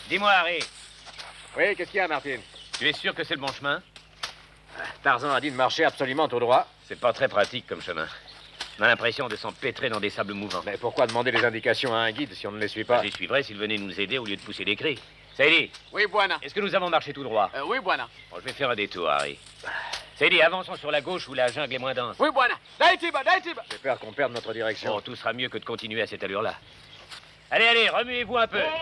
Dis-moi, Harry, Oui, qu'est-ce qu'il y a, Martin? tu es sûr que c'est le bon chemin? Tarzan a dit de marcher absolument tout droit. C'est pas très pratique comme chemin. On a l'impression de s'empêtrer dans des sables mouvants. Mais pourquoi demander des indications à un guide si on ne les suit pas? Je les suivrais s'il venait nous aider au lieu de pousser des cris. Sadie, Oui, buona. est-ce que nous avons marché tout droit? Oui, buona. Bon, je vais faire un détour, Harry. Sadie, avançons sur la gauche où la jungle est moins dense. Oui, buona. Dai, Tiba, dai, Tiba. J'ai peur qu'on perde notre direction. Bon, tout sera mieux que de continuer à cette allure-là. Allez, allez, remuez-vous un peu.